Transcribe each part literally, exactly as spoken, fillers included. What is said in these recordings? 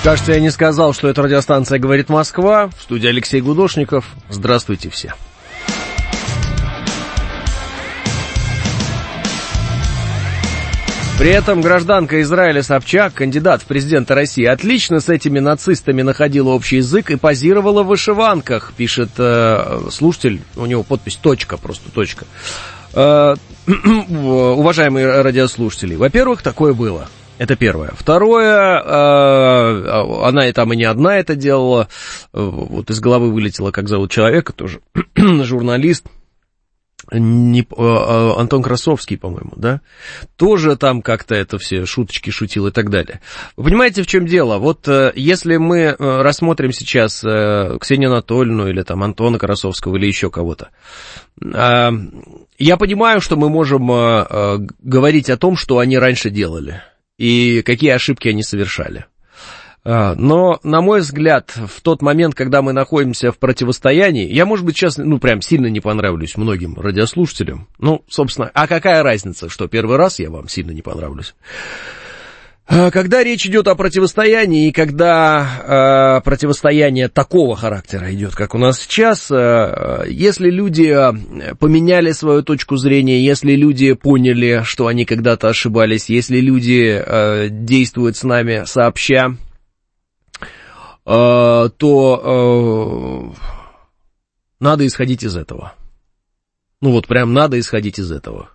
Кажется, я не сказал, что это радиостанция «Говорит Москва». В студии Алексей Гудошников. Здравствуйте все. При этом гражданка Израиля Собчак, кандидат в президенты России, отлично с этими нацистами находила общий язык и позировала в вышиванках, пишет э, слушатель, у него подпись «точка», просто «точка». Э, уважаемые радиослушатели, во-первых, такое было. Это первое. Второе, э, она и там и не одна это делала, вот из головы вылетело, как зовут человека, тоже журналист, не, э, Антон Красовский, по-моему, да, тоже там как-то это все шуточки шутил и так далее. Вы понимаете, в чем дело? Вот э, если мы рассмотрим сейчас э, Ксению Анатольевну или там Антона Красовского или еще кого-то, э, я понимаю, что мы можем э, э, говорить о том, что они раньше делали и какие ошибки они совершали. Но, на мой взгляд, в тот момент, когда мы находимся в противостоянии, я, может быть, сейчас, ну, прям сильно не понравлюсь многим радиослушателям. Ну, собственно, а какая разница, что первый раз я вам сильно не понравлюсь? Когда речь идет о противостоянии, и когда э, противостояние такого характера идет, как у нас сейчас, э, если люди поменяли свою точку зрения, если люди поняли, что они когда-то ошибались, если люди э, действуют с нами сообща, э, то э, надо исходить из этого. Ну вот прям надо исходить из этого.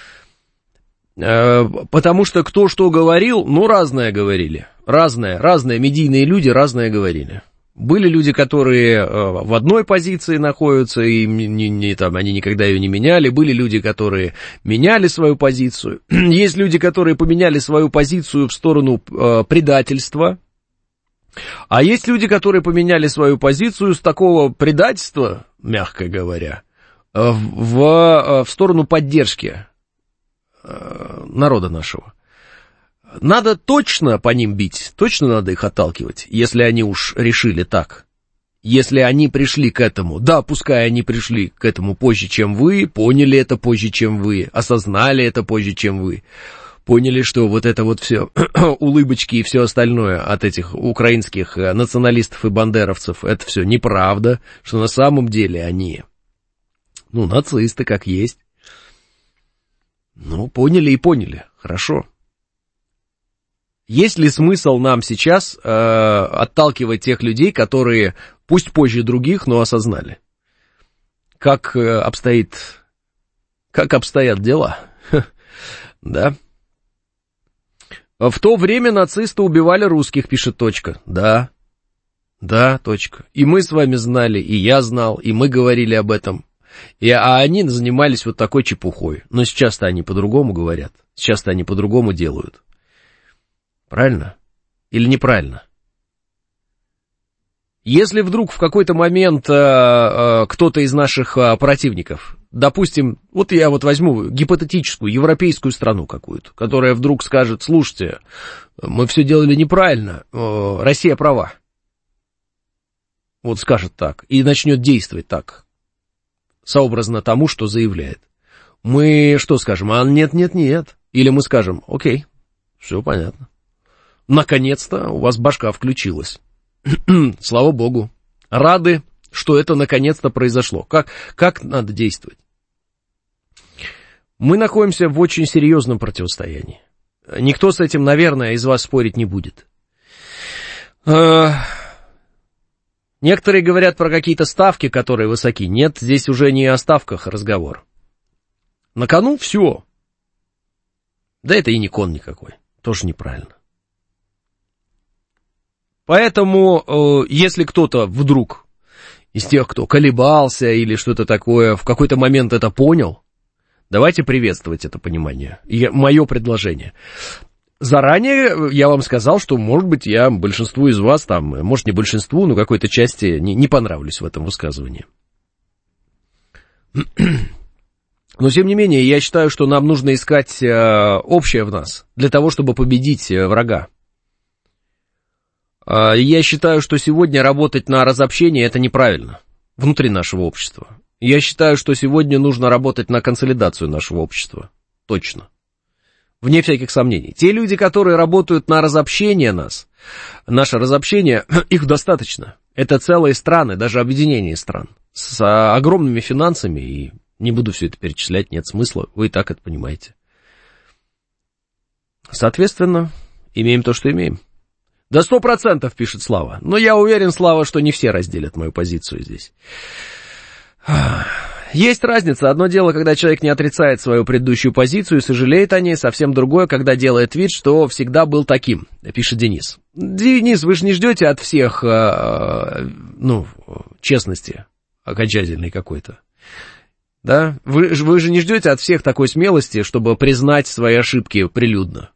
Потому что кто что говорил, ну, разное говорили. Разное, разные медийные люди разное говорили. Были люди, которые в одной позиции находятся, и не, не, там, они никогда ее не меняли. Были люди, которые меняли свою позицию. Есть люди, которые поменяли свою позицию в сторону э, предательства. А есть люди, которые поменяли свою позицию с такого предательства, мягко говоря, в, в сторону поддержки народа нашего. Надо точно по ним бить, точно надо их отталкивать, если они уж решили так. Если они пришли к этому, да, пускай они пришли к этому позже, чем вы, поняли это позже, чем вы, осознали это позже, чем вы, поняли, что вот это вот все улыбочки и все остальное от этих украинских националистов и бандеровцев, это все неправда, что на самом деле они, ну, нацисты как есть. Ну, поняли и поняли, хорошо. Есть ли смысл нам сейчас э, отталкивать тех людей, которые, пусть позже других, но осознали? Как э, обстоит, как обстоят дела? Да. В то время нацисты убивали русских, пишет точка. Да, да, точка. И мы с вами знали, и я знал, и мы говорили об этом. И, а они занимались вот такой чепухой. Но сейчас-то они по-другому говорят. Сейчас-то они по-другому делают. Правильно? Или неправильно? Если вдруг в какой-то момент э, э, кто-то из наших э, противников, допустим, вот я вот возьму гипотетическую европейскую страну какую-то, которая вдруг скажет: слушайте, мы все делали неправильно, э, Россия права. Вот скажет так. И начнет действовать так. Сообразно тому, что заявляет. Мы что скажем? А нет, нет, нет. Или мы скажем: окей, все понятно. Наконец-то у вас башка включилась. Слава богу. Рады, что это наконец-то произошло. Как, как надо действовать? Мы находимся в очень серьезном противостоянии. Никто с этим, наверное, из вас спорить не будет. Некоторые говорят про какие-то ставки, которые высоки. Нет, здесь уже не о ставках разговор. На кону все. Да это и не кон никакой. Тоже неправильно. Поэтому, э, если кто-то вдруг из тех, кто колебался или что-то такое, в какой-то момент это понял, давайте приветствовать это понимание. И мое предложение. Заранее я вам сказал, что, может быть, я большинству из вас, там, может, не большинству, но какой-то части не, не понравлюсь в этом высказывании. Но, тем не менее, я считаю, что нам нужно искать э, общее в нас, для того, чтобы победить э, врага. Э, я считаю, что сегодня работать на разобщение — это неправильно внутри нашего общества. Я считаю, что сегодня нужно работать на консолидацию нашего общества. Точно. Вне всяких сомнений. Те люди, которые работают на разобщение нас, наше разобщение, их достаточно. Это целые страны, даже объединение стран, с огромными финансами, и не буду все это перечислять, нет смысла, вы и так это понимаете. Соответственно, имеем то, что имеем. Да сто процентов, пишет Слава. Но я уверен, Слава, что не все разделят мою позицию здесь. Есть разница. Одно дело, когда человек не отрицает свою предыдущую позицию и сожалеет о ней. Совсем другое, когда делает вид, что всегда был таким, пишет Денис. Денис, вы же не ждете от всех, ну, честности окончательной какой-то. Да? Вы, вы же не ждете от всех такой смелости, чтобы признать свои ошибки прилюдно.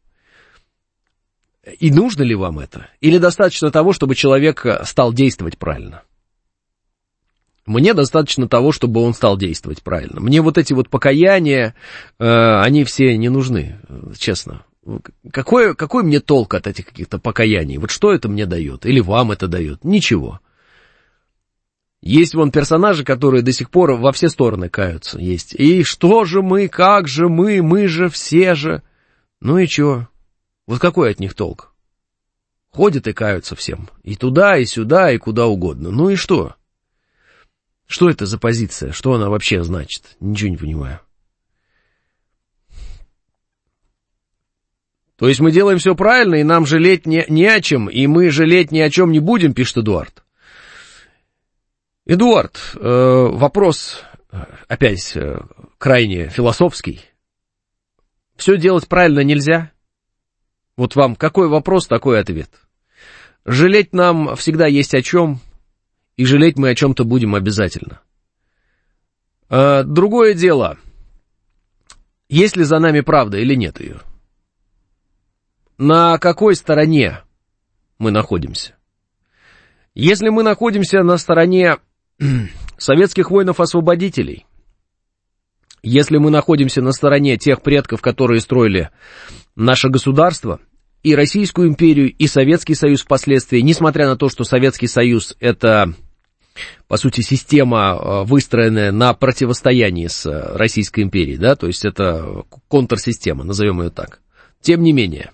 И нужно ли вам это? Или достаточно того, чтобы человек стал действовать правильно? Мне достаточно того, чтобы он стал действовать правильно. Мне вот эти вот покаяния, э, они все не нужны, честно. Какой, какой мне толк от этих каких-то покаяний? Вот что это мне дает? Или вам это дает? Ничего. Есть вон персонажи, которые до сих пор во все стороны каются. Есть. И что же мы, как же мы, мы же все же. Ну и чё? Вот какой от них толк? Ходят и каются всем. И туда, и сюда, и куда угодно. Ну и что? Что это за позиция? Что она вообще значит? Ничего не понимаю. То есть мы делаем все правильно, и нам жалеть не, не о чем, и мы жалеть ни о чем не будем, пишет Эдуард. Эдуард, э, вопрос опять э, крайне философский. Все делать правильно нельзя? Вот вам какой вопрос, такой ответ. Жалеть нам всегда есть о чем, и жалеть мы о чем-то будем обязательно. А, другое дело, есть ли за нами правда или нет ее? На какой стороне мы находимся? Если мы находимся на стороне советских воинов-освободителей, если мы находимся на стороне тех предков, которые строили наше государство, и Российскую империю, и Советский Союз впоследствии, несмотря на то, что Советский Союз это, по сути, система, выстроенная на противостоянии с Российской империей, да, то есть это контрсистема, назовем ее так. Тем не менее,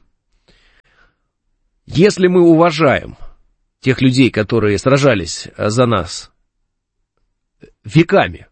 если мы уважаем тех людей, которые сражались за нас веками,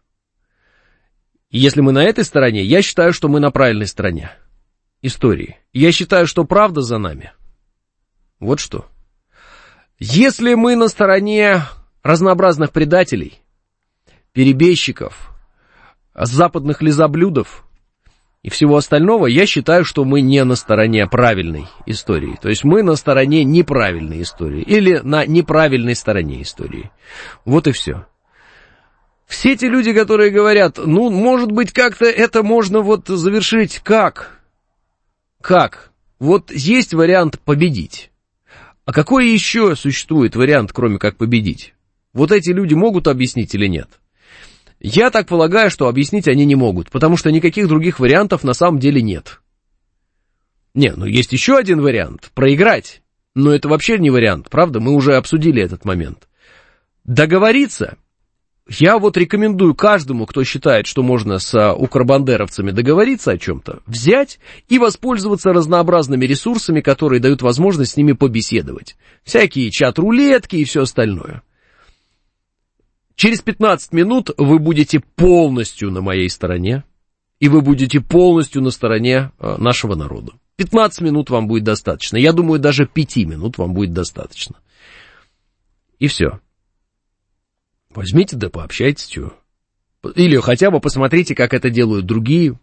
и если мы на этой стороне, я считаю, что мы на правильной стороне истории. Я считаю, что правда за нами. Вот что. Если мы на стороне разнообразных предателей, перебежчиков, западных лизоблюдов и всего остального, я считаю, что мы не на стороне правильной истории. То есть мы на стороне неправильной истории. Или на неправильной стороне истории. Вот и все. Все те люди, которые говорят, ну, может быть, как-то это можно вот завершить. Как? Как? Вот есть вариант победить. А какой еще существует вариант, кроме как победить? Вот эти люди могут объяснить или нет? Я так полагаю, что объяснить они не могут, потому что никаких других вариантов на самом деле нет. Не, ну есть еще один вариант. Проиграть. Но это вообще не вариант, правда? Мы уже обсудили этот момент. Договориться. Я вот рекомендую каждому, кто считает, что можно с укрбандеровцами договориться о чем-то, взять и воспользоваться разнообразными ресурсами, которые дают возможность с ними побеседовать. Всякие чат-рулетки и все остальное. Через пятнадцать минут вы будете полностью на моей стороне, и вы будете полностью на стороне нашего народа. пятнадцать минут вам будет достаточно. Я думаю, даже пять минут вам будет достаточно. И все. Возьмите да пообщайтесь, чего. Или хотя бы посмотрите, как это делают другие.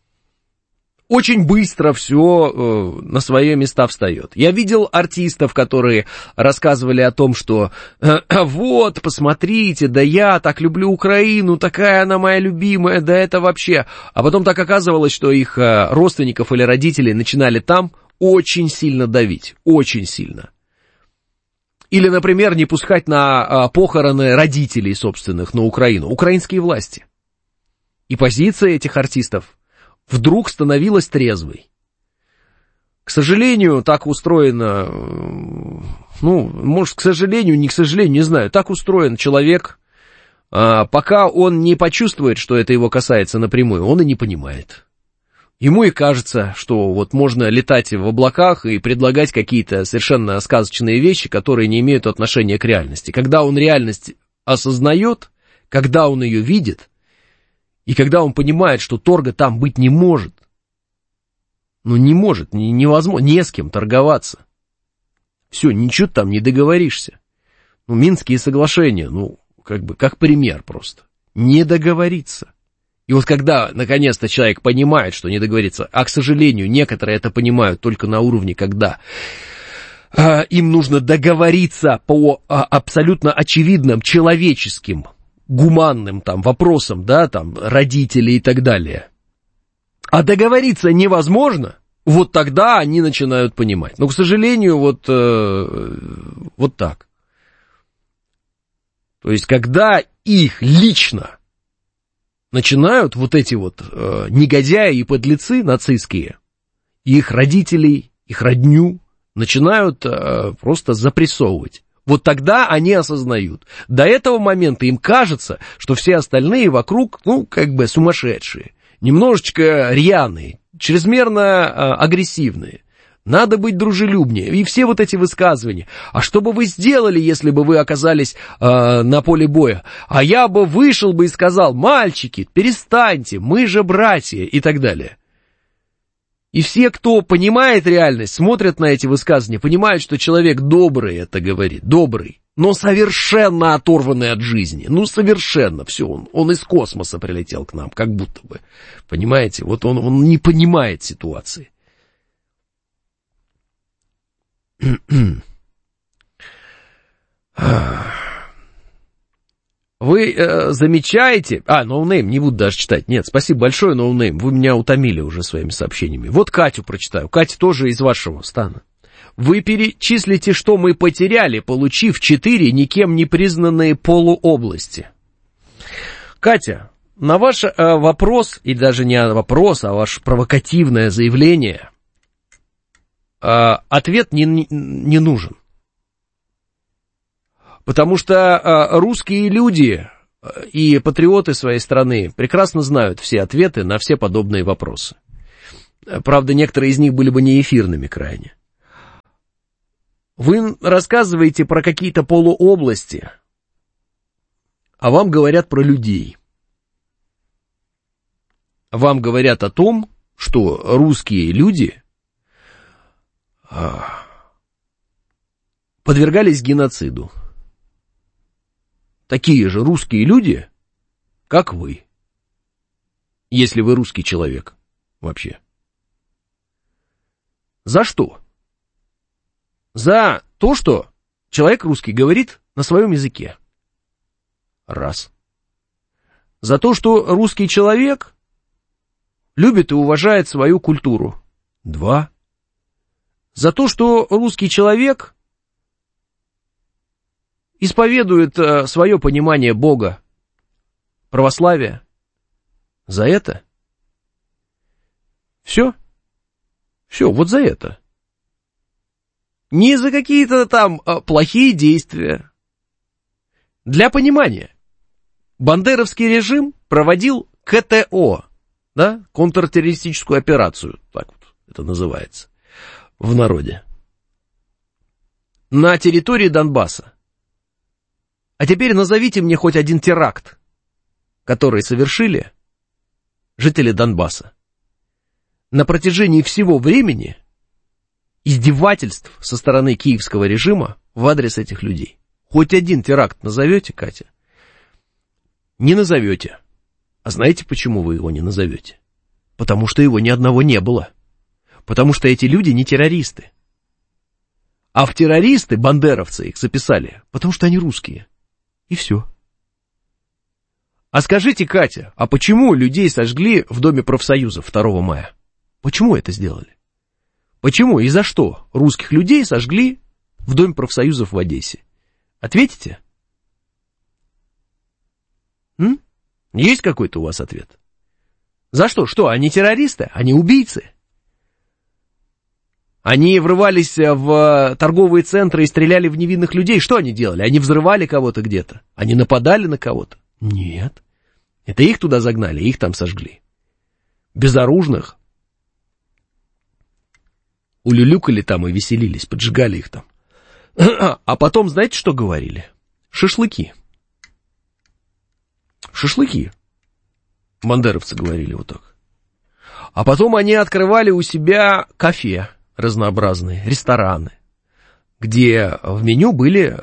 Очень быстро все э, на свои места встает. Я видел артистов, которые рассказывали о том, что э, вот, посмотрите, да я так люблю Украину, такая она моя любимая, да это вообще. А потом так оказывалось, что их э, родственников или родителей начинали там очень сильно давить, очень сильно. Или, например, не пускать на а, похороны родителей собственных на Украину, украинские власти. И позиция этих артистов вдруг становилась трезвой. К сожалению, так устроено, ну, может, к сожалению, не к сожалению, не знаю, так устроен человек, а, пока он не почувствует, что это его касается напрямую, он и не понимает. Ему и кажется, что вот можно летать в облаках и предлагать какие-то совершенно сказочные вещи, которые не имеют отношения к реальности. Когда он реальность осознает, когда он ее видит, и когда он понимает, что торга там быть не может, ну не может, невозможно, не с кем торговаться. Все, ничего там не договоришься. Ну, Минские соглашения, ну, как бы, как пример просто. Не договориться. И вот когда, наконец-то, человек понимает, что не договорится, а, к сожалению, некоторые это понимают только на уровне, когда э, им нужно договориться по э, абсолютно очевидным человеческим, гуманным там вопросам, да, там, родителей и так далее. А договориться невозможно, вот тогда они начинают понимать. Но, к сожалению, вот, э, вот так. То есть, когда их лично начинают вот эти вот э, негодяи и подлецы нацистские, их родителей, их родню, начинают э, просто запрессовывать. Вот тогда они осознают. До этого момента им кажется, что все остальные вокруг, ну, как бы сумасшедшие, немножечко рьяные, чрезмерно э, агрессивные. Надо быть дружелюбнее. И все вот эти высказывания. А что бы вы сделали, если бы вы оказались э, на поле боя? А я бы вышел бы и сказал: мальчики, перестаньте, мы же братья, и так далее. И все, кто понимает реальность, смотрят на эти высказывания, понимают, что человек добрый это говорит, добрый, но совершенно оторванный от жизни. Ну, совершенно, все, он, он из космоса прилетел к нам, как будто бы. Понимаете, вот он, он не понимает ситуации. Вы э, замечаете... А, ноунейм, не буду даже читать. Нет, спасибо большое, ноунейм. Вы меня утомили уже своими сообщениями. Вот Катю прочитаю. Катя тоже из вашего стана. Вы перечислите, что мы потеряли, получив четыре никем не признанные полуобласти. Катя, на ваш э, вопрос, и даже не вопрос, а ваше провокативное заявление... Uh, ответ не, не нужен. Потому что uh, русские люди и патриоты своей страны прекрасно знают все ответы на все подобные вопросы. Правда, некоторые из них были бы неэфирными крайне. Вы рассказываете про какие-то полуобласти, а вам говорят про людей. Вам говорят о том, что русские люди... подвергались геноциду. Такие же русские люди, как вы. Если вы русский человек вообще. За что? За то, что человек русский говорит на своем языке. Раз. За то, что русский человек любит и уважает свою культуру. Два. За то, что русский человек исповедует э, свое понимание Бога, православия. За это? Все? Все, вот за это. Не за какие-то там э, плохие действия. Для понимания. Бандеровский режим проводил ка тэ о, да, контртеррористическую операцию, так вот это называется. В народе. На территории Донбасса. А теперь назовите мне хоть один теракт, который совершили жители Донбасса. На протяжении всего времени издевательств со стороны киевского режима в адрес этих людей. Хоть один теракт назовете, Катя? Не назовете. А знаете, почему вы его не назовете? Потому что его ни одного не было. Потому что эти люди не террористы. А в террористы, бандеровцы их записали, потому что они русские. И все. А скажите, Катя, а почему людей сожгли в Доме профсоюзов второго мая? Почему это сделали? Почему и за что русских людей сожгли в Доме профсоюзов в Одессе? Ответите? М? Есть какой-то у вас ответ? За что? Что, они террористы? Они убийцы? Они врывались в торговые центры и стреляли в невинных людей. Что они делали? Они взрывали кого-то где-то? Они нападали на кого-то? Нет. Это их туда загнали, их там сожгли. Безоружных, улюлюкали там и веселились, поджигали их там. А потом, знаете, что говорили? Шашлыки. Шашлыки. Бандеровцы говорили вот так. А потом они открывали у себя кафе разнообразные, рестораны, где в меню были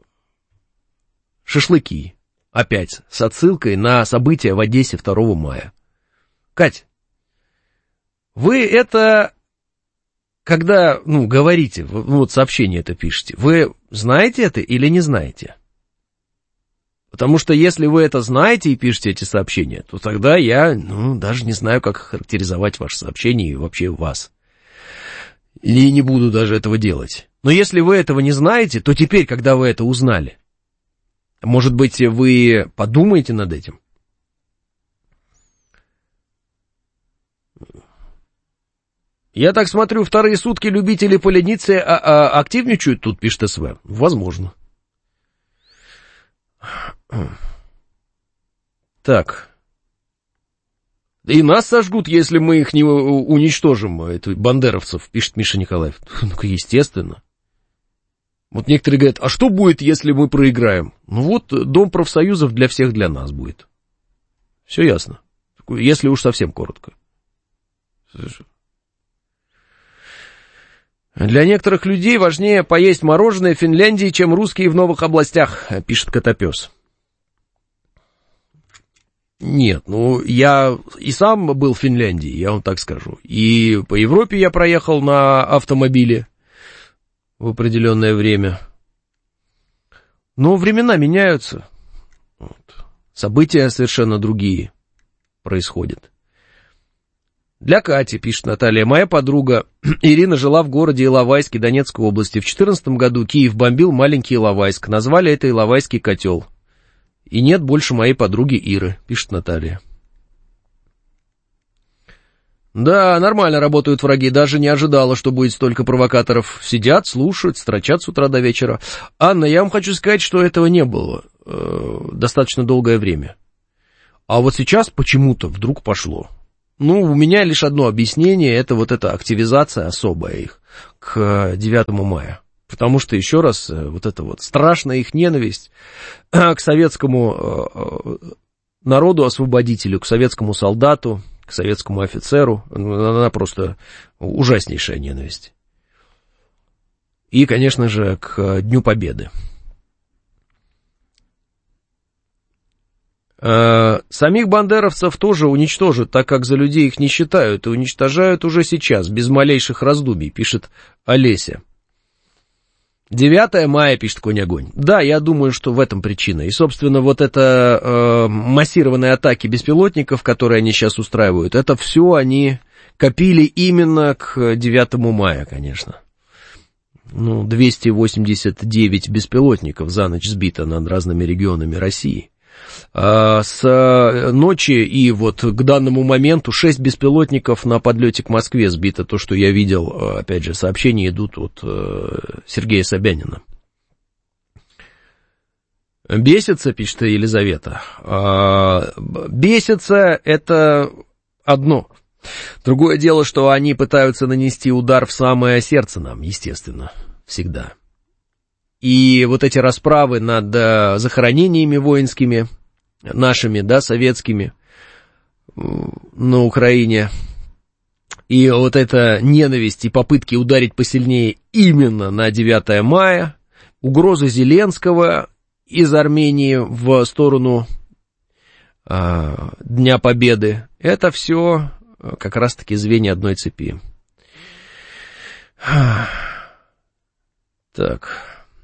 шашлыки. Опять с отсылкой на события в Одессе второго мая. Кать, вы это, когда, ну, говорите, вот сообщение это пишете, вы знаете это или не знаете? Потому что если вы это знаете и пишете эти сообщения, то тогда я, ну, даже не знаю, как характеризовать ваше сообщение и вообще вас. И не буду даже этого делать. Но если вы этого не знаете, то теперь, когда вы это узнали, может быть, вы подумаете над этим? Я так смотрю, вторые сутки любители полениться а, а, активничают тут, пишет СВ. Возможно. Так. И нас сожгут, если мы их не уничтожим, это бандеровцев, пишет Миша Николаев. Ну, естественно. Вот некоторые говорят, а что будет, если мы проиграем? Ну вот, дом профсоюзов для всех, для нас будет. Все ясно. Если уж совсем коротко. Для некоторых людей важнее поесть мороженое в Финляндии, чем русские в новых областях, пишет Котопес. Нет, ну, я и сам был в Финляндии, я вам так скажу. И по Европе я проехал на автомобиле в определенное время. Но времена меняются. Вот. События совершенно другие происходят. Для Кати, пишет Наталья, моя подруга Ирина жила в городе Иловайске Донецкой области. В две тысячи четырнадцатом году Киев бомбил маленький Иловайск. Назвали это Иловайский котел. И нет больше моей подруги Иры, пишет Наталья. Да, нормально работают враги, даже не ожидала, что будет столько провокаторов. Сидят, слушают, строчат с утра до вечера. Анна, я вам хочу сказать, что этого не было э, достаточно долгое время. А вот сейчас почему-то вдруг пошло. Ну, у меня лишь одно объяснение, это вот эта активизация особая их к девятому мая. Потому что, еще раз, вот эта вот страшная их ненависть к советскому народу-освободителю, к советскому солдату, к советскому офицеру, она просто ужаснейшая ненависть. И, конечно же, к Дню Победы. Самих бандеровцев тоже уничтожат, так как за людей их не считают, и уничтожают уже сейчас, без малейших раздумий, пишет Олеся. девятое мая, пишет Конь-Огонь. Да, я думаю, что в этом причина. И, собственно, вот это э, массированные атаки беспилотников, которые они сейчас устраивают, это все они копили именно к девятому мая, конечно. Ну, двести восемьдесят девять беспилотников за ночь сбито над разными регионами России. А с ночи и вот к данному моменту шесть беспилотников на подлете к Москве сбито. То, что я видел, опять же, сообщения идут от Сергея Собянина. Бесится, пишет Елизавета. А, бесится — это одно. Другое дело, что они пытаются нанести удар в самое сердце нам, естественно, всегда. И вот эти расправы над uh, захоронениями воинскими, нашими, да, советскими, на Украине, и вот эта ненависть и попытки ударить посильнее именно на девятое мая, угрозы Зеленского из Армении в сторону uh, Дня Победы, это все как раз-таки звенья одной цепи. Так...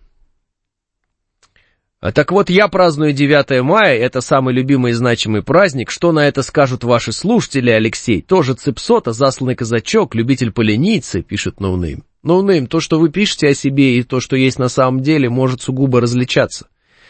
Так вот, я праздную девятое мая, это самый любимый и значимый праздник. Что на это скажут ваши слушатели, Алексей? Тоже цепсота, засланный казачок, любитель полениться, пишет Ноунейм. Ноунейм, то, что вы пишете о себе, и то, что есть на самом деле, может сугубо различаться.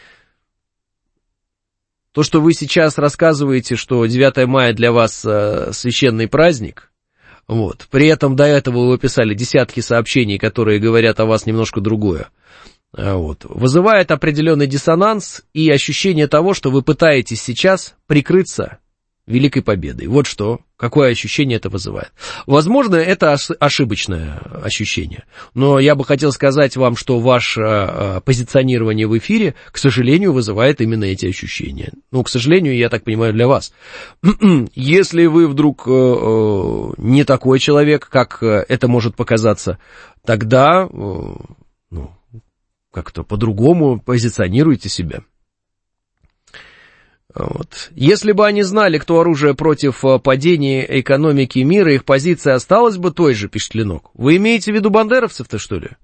То, что вы сейчас рассказываете, что девятое мая для вас э, священный праздник, вот, при этом до этого вы писали десятки сообщений, которые говорят о вас немножко другое. Вот. Вызывает определенный диссонанс и ощущение того, что вы пытаетесь сейчас прикрыться Великой Победой. Вот что, какое ощущение это вызывает. Возможно, это ошибочное ощущение, но я бы хотел сказать вам, что ваше позиционирование в эфире, к сожалению, вызывает именно эти ощущения. Ну, к сожалению, я так понимаю, для вас. Если вы вдруг не такой человек, как это может показаться, тогда, ну, как-то по-другому позиционируйте себя. Вот. Если бы они знали, кто оружие против падения экономики мира, их позиция осталась бы той же, пишет Ленок. Вы имеете в виду бандеровцев-то, что ли?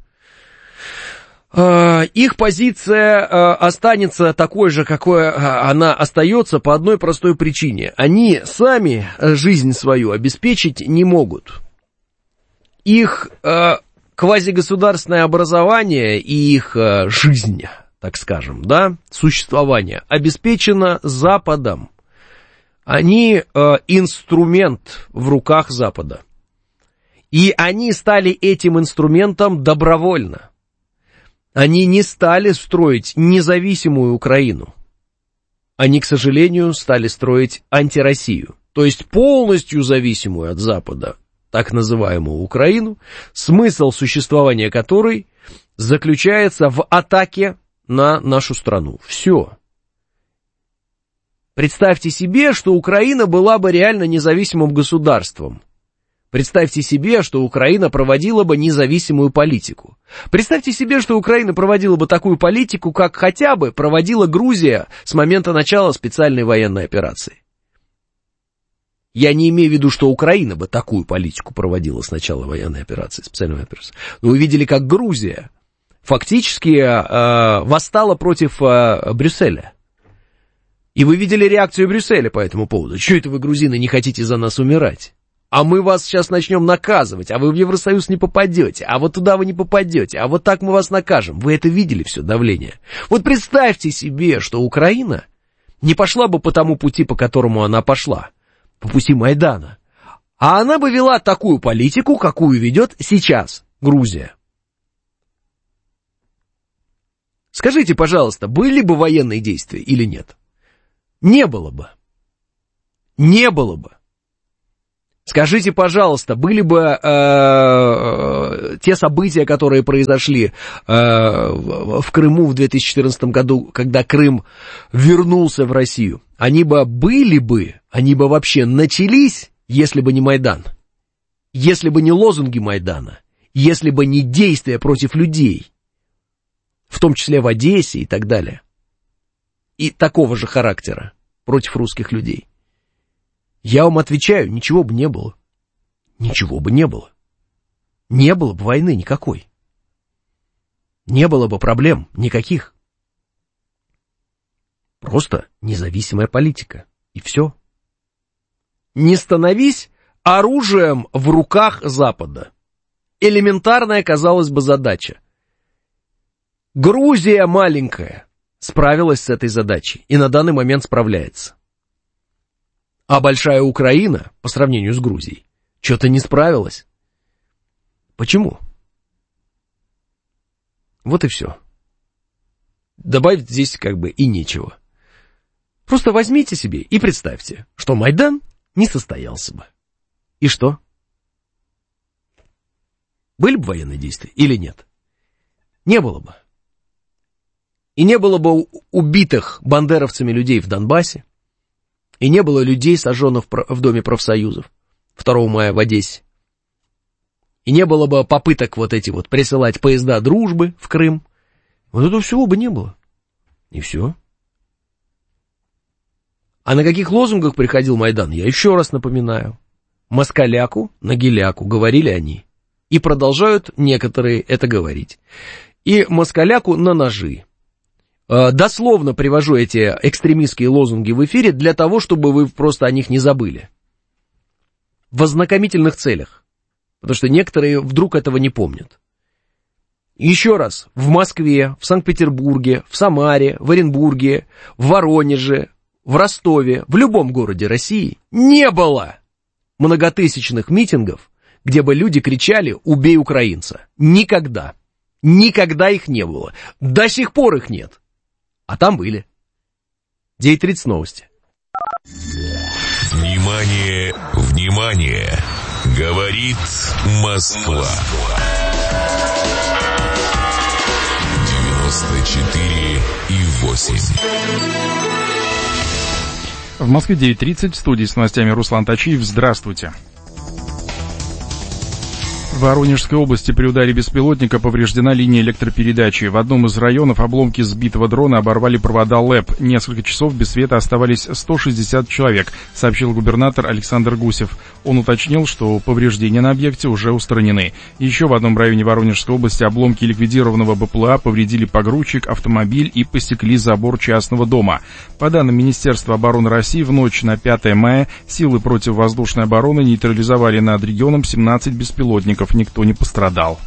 Их позиция останется такой же, какой она остается, по одной простой причине. Они сами жизнь свою обеспечить не могут. Их квазигосударственное образование и их жизнь, так скажем, да, существование обеспечено Западом. Они э, инструмент в руках Запада. И они стали этим инструментом добровольно. Они не стали строить независимую Украину. Они, к сожалению, стали строить антироссию. То есть полностью зависимую от Запада, так называемую Украину, смысл существования которой заключается в атаке на нашу страну. Все. Представьте себе, что Украина была бы реально независимым государством. Представьте себе, что Украина проводила бы независимую политику. Представьте себе, что Украина проводила бы такую политику, как хотя бы проводила Грузия с момента начала специальной военной операции. Я не имею в виду, что Украина бы такую политику проводила с начала военной операции, специальной военной операции. Но вы видели, как Грузия фактически э, восстала против э, Брюсселя. И вы видели реакцию Брюсселя по этому поводу. Чего это вы, грузины, не хотите за нас умирать? А мы вас сейчас начнем наказывать, а вы в Евросоюз не попадете, а вот туда вы не попадете, а вот так мы вас накажем. Вы это видели, все давление. Вот представьте себе, что Украина не пошла бы по тому пути, по которому она пошла, по пути Майдана, а она бы вела такую политику, какую ведет сейчас Грузия. Скажите, пожалуйста, были бы военные действия или нет? Не было бы. Не было бы. Скажите, пожалуйста, были бы э, те события, которые произошли э, в Крыму в две тысячи четырнадцатом году, когда Крым вернулся в Россию, они бы были бы, они бы вообще начались, если бы не Майдан, если бы не лозунги Майдана, если бы не действия против людей, в том числе в Одессе и так далее, и такого же характера против русских людей. Я вам отвечаю, ничего бы не было. Ничего бы не было. Не было бы войны никакой. Не было бы проблем никаких. Просто независимая политика. И все. Не становись оружием в руках Запада. Элементарная, казалось бы, задача. Грузия маленькая справилась с этой задачей и на данный момент справляется. А большая Украина, по сравнению с Грузией, что-то не справилась. Почему? Вот и все. Добавить здесь как бы и нечего. Просто возьмите себе и представьте, что Майдан не состоялся бы. И что? Были бы военные действия или нет? Не было бы. И не было бы убитых бандеровцами людей в Донбассе, и не было людей, сожженных в Доме профсоюзов второго мая в Одессе, и не было бы попыток вот эти вот присылать поезда дружбы в Крым. Вот этого всего бы не было. И все. А на каких лозунгах приходил Майдан, я еще раз напоминаю. Москаляку на геляку, говорили они. И продолжают некоторые это говорить. И москаляку на ножи. Дословно привожу эти экстремистские лозунги в эфире для того, чтобы вы просто о них не забыли. В ознакомительных целях. Потому что некоторые вдруг этого не помнят. Еще раз, в Москве, в Санкт-Петербурге, в Самаре, в Оренбурге, в Воронеже, в Ростове, в любом городе России не было многотысячных митингов, где бы люди кричали «Убей украинца». Никогда. Никогда их не было. До сих пор их нет. А там были. девять тридцать новости. Внимание, внимание! Говорит Москва. девяносто четыре и восемь. В Москве девять тридцать, в студии с новостями Руслан Тачиев. Здравствуйте. В Воронежской области при ударе беспилотника повреждена линия электропередачи. В одном из районов обломки сбитого дрона оборвали провода ЛЭП. Несколько часов без света оставались сто шестьдесят человек, сообщил губернатор Александр Гусев. Он уточнил, что повреждения на объекте уже устранены. Еще в одном районе Воронежской области обломки ликвидированного БПЛА повредили погрузчик, автомобиль и посекли забор частного дома. По данным Министерства обороны России, в ночь на пятое мая силы противовоздушной обороны нейтрализовали над регионом семнадцать беспилотников. Никто не пострадал.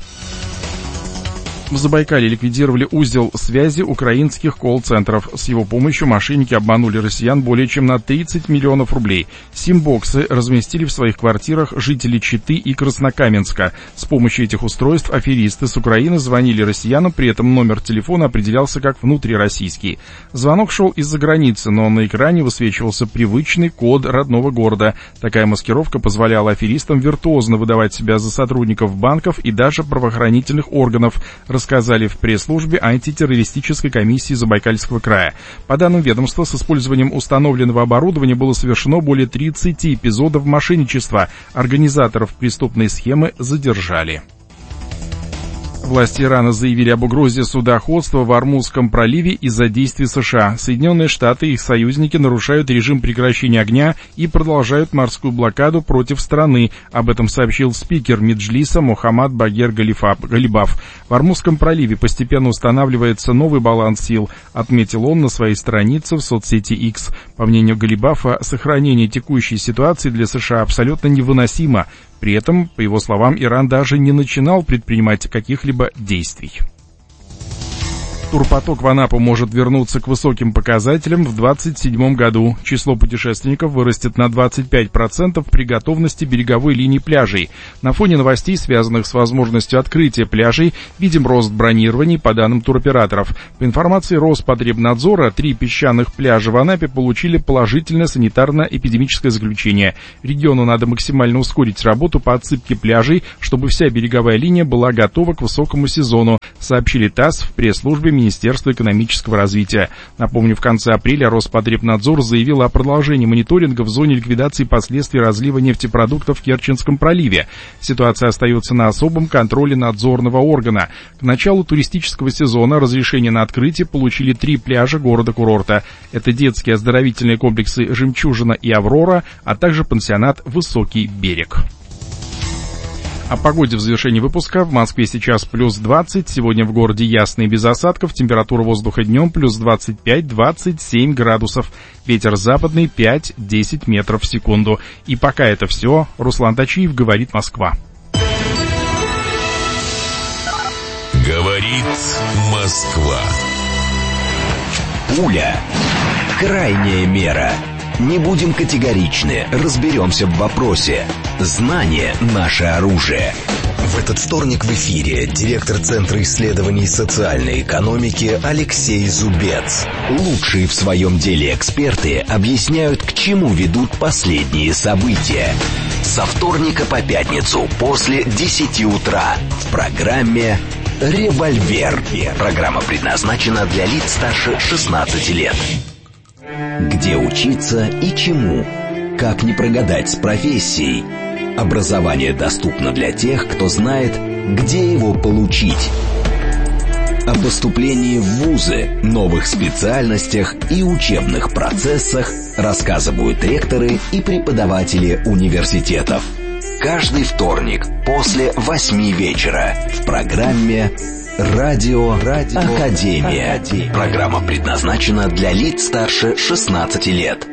В Забайкалье ликвидировали узел связи украинских колл-центров. С его помощью мошенники обманули россиян более чем на тридцать миллионов рублей. Сим-боксы разместили в своих квартирах жители Читы и Краснокаменска. С помощью этих устройств аферисты с Украины звонили россиянам, при этом номер телефона определялся как внутрироссийский. Звонок шел из-за границы, но на экране высвечивался привычный код родного города. Такая маскировка позволяла аферистам виртуозно выдавать себя за сотрудников банков и даже правоохранительных органов, рассказали в пресс-службе антитеррористической комиссии Забайкальского края. По данным ведомства, с использованием установленного оборудования было совершено более тридцати эпизодов мошенничества. Организаторов преступной схемы задержали. Власти Ирана заявили об угрозе судоходства в Ормузском проливе из-за действий США. Соединенные Штаты и их союзники нарушают режим прекращения огня и продолжают морскую блокаду против страны. Об этом сообщил спикер Меджлиса Мохаммад Багер Галибаф. В Ормузском проливе постепенно устанавливается новый баланс сил, отметил он на своей странице в соцсети X. По мнению Галибафа, сохранение текущей ситуации для США абсолютно невыносимо. При этом, по его словам, Иран даже не начинал предпринимать каких-либо действий. Турпоток в Анапу может вернуться к высоким показателям в двадцать седьмом году. Число путешественников вырастет на двадцать пять процентов при готовности береговой линии пляжей. На фоне новостей, связанных с возможностью открытия пляжей, видим рост бронирований по данным туроператоров. По информации Роспотребнадзора, три песчаных пляжа в Анапе получили положительное санитарно-эпидемическое заключение. Региону надо максимально ускорить работу по отсыпке пляжей, чтобы вся береговая линия была готова к высокому сезону, сообщили ТАСС в пресс-службе Министерства экономического развития. Напомню, в конце апреля Роспотребнадзор заявил о продолжении мониторинга в зоне ликвидации последствий разлива нефтепродуктов в Керченском проливе. Ситуация остается на особом контроле надзорного органа. К началу туристического сезона разрешение на открытие получили три пляжа города-курорта. Это детские оздоровительные комплексы «Жемчужина» и «Аврора», а также пансионат «Высокий берег». О погоде в завершении выпуска. В Москве сейчас плюс двадцать, сегодня в городе ясно и без осадков, температура воздуха днем плюс двадцать пять - двадцать семь градусов, ветер западный пять - десять метров в секунду. И пока это все, Руслан Тачиев, говорит Москва. Говорит Москва. Пуля. Крайняя мера. Не будем категоричны, разберемся в вопросе. Знание – наше оружие. В этот вторник в эфире директор Центра исследований социальной экономики Алексей Зубец. Лучшие в своем деле эксперты объясняют, к чему ведут последние события. Со вторника по пятницу после десяти утра в программе «Револьвер». Программа предназначена для лиц старше шестнадцати лет. Где учиться и чему? Как не прогадать с профессией? Образование доступно для тех, кто знает, где его получить. О поступлении в вузы, новых специальностях и учебных процессах рассказывают ректоры и преподаватели университетов. Каждый вторник после восьми вечера в программе «Радио, Радио Академия». Академия. Программа предназначена для лиц старше шестнадцати лет.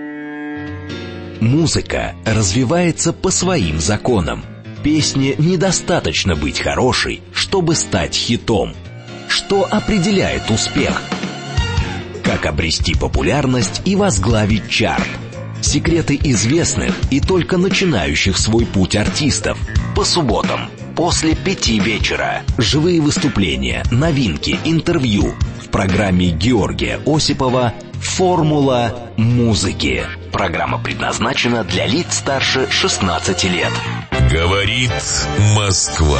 Музыка развивается по своим законам. Песне недостаточно быть хорошей, чтобы стать хитом. Что определяет успех? Как обрести популярность и возглавить чарт? Секреты известных и только начинающих свой путь артистов. По субботам после пяти вечера. Живые выступления, новинки, интервью. В программе Георгия Осипова «Формула музыки». Программа предназначена для лиц старше шестнадцати лет. Говорит Москва.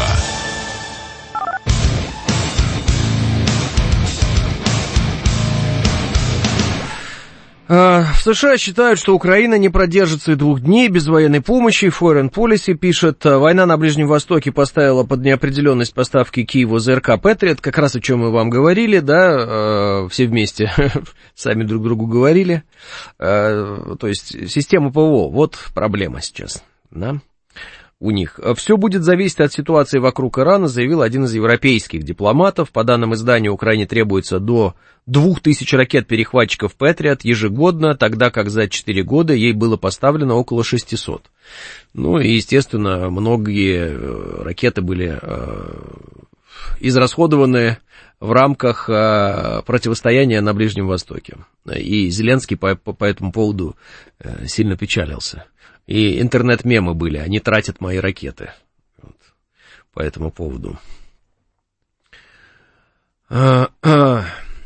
В США считают, что Украина не продержится и двух дней без военной помощи. Foreign Policy пишет, война на Ближнем Востоке поставила под неопределенность поставки Киеву ЗРК Patriot, как раз о чем мы вам говорили, да, все вместе сами друг другу говорили. То есть система ПВО, вот проблема сейчас, да, у них. Все будет зависеть от ситуации вокруг Ирана, заявил один из европейских дипломатов. По данным издания, Украине требуется до двух тысяч ракет-перехватчиков Patriot ежегодно, тогда как за четыре года ей было поставлено около шестисот. Ну и, естественно, многие ракеты были израсходованы в рамках противостояния на Ближнем Востоке. И Зеленский по, по, по этому поводу сильно печалился. И интернет-мемы были, они тратят мои ракеты. Вот, по этому поводу. А, а.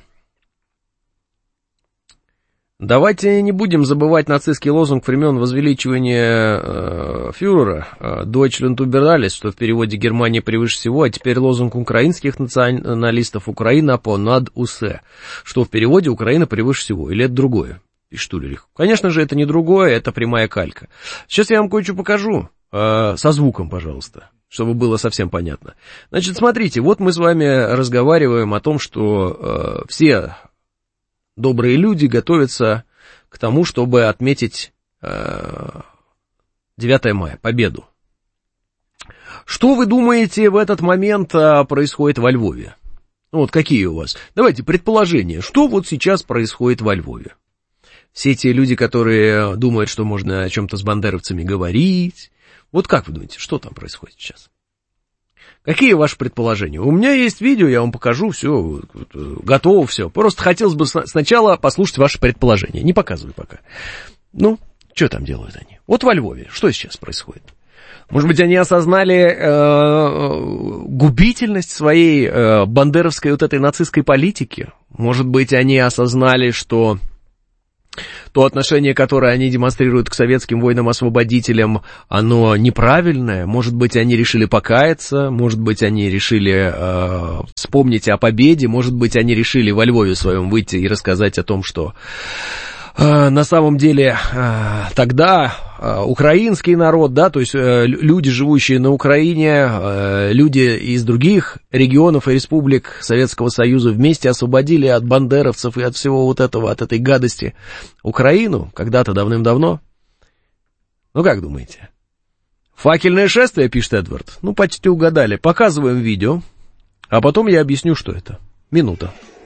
Давайте не будем забывать нацистский лозунг времен возвеличивания э, фюрера «Deutschland über alles», что в переводе «Германия превыше всего», а теперь лозунг украинских националистов «Украина понад усе», что в переводе «Украина превыше всего», или это другое? Пишет Улерих. Конечно же, это не другое, это прямая калька. Сейчас я вам кое-что покажу, э, со звуком, пожалуйста, чтобы было совсем понятно. Значит, смотрите, вот мы с вами разговариваем о том, что э, все добрые люди готовятся к тому, чтобы отметить э, девятое мая, победу. Что вы думаете в этот момент э, происходит во Львове? Ну, вот какие у вас? Давайте предположения, что вот сейчас происходит во Львове? Все те люди, которые думают, что можно о чем-то с бандеровцами говорить. Вот как вы думаете, что там происходит сейчас? Какие ваши предположения? У меня есть видео, я вам покажу, все, готово все. Просто хотелось бы сначала послушать ваши предположения. Не показывай пока. Ну, что там делают они? Вот во Львове, что сейчас происходит? Может быть, они осознали э, губительность своей э, бандеровской вот этой нацистской политики? Может быть, они осознали, что то отношение, которое они демонстрируют к советским воинам-освободителям, оно неправильное. Может быть, они решили покаяться, может быть, они решили э, вспомнить о победе, может быть, они решили во Львове своем выйти и рассказать о том, что э, на самом деле э, тогда э, украинский народ, да, то есть э, люди, живущие на Украине, э, люди из других регионов и республик Советского Союза вместе освободили от бандеровцев и от всего вот этого, от этой гадости Украину когда-то давным-давно. Ну, как думаете? Факельное шествие, пишет Эдвард. Ну, почти угадали. Показываем видео, а потом я объясню, что это. Минута.